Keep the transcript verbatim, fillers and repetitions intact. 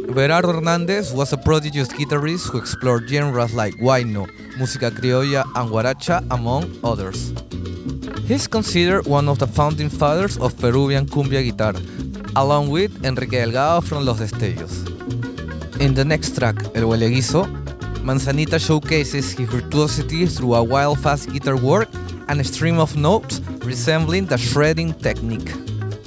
Berardo Hernandez was a prodigious guitarist who explored genres like huayno, música criolla, and guaracha, among others. He's considered one of the founding fathers of Peruvian cumbia guitar, along with Enrique Delgado from Los Destellos. In the next track, El Huele Guiso, Manzanita showcases his virtuosity through a wild fast guitar work and a stream of notes resembling the shredding technique.